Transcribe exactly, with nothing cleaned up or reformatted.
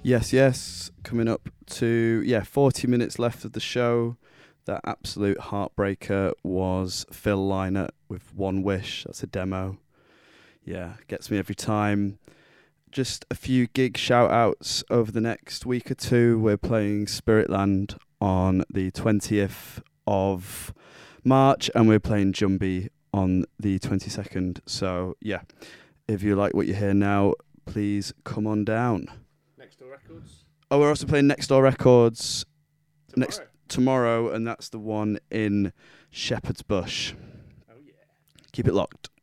Yes, yes. Coming up to, yeah, forty minutes left of the show. That absolute heartbreaker was Phil Lynott with One Wish. That's a demo. Yeah, gets me every time. Just a few gig shout-outs over the next week or two. We're playing Spiritland on the twentieth of March, and we're playing Jumbie on the twenty-second. So, yeah, if you like what you hear now, please come on down. Next Door Records. Oh, we're also playing Next Door Records Tomorrow. next tomorrow, and that's the one in Shepherd's Bush. Oh, yeah. Keep it locked.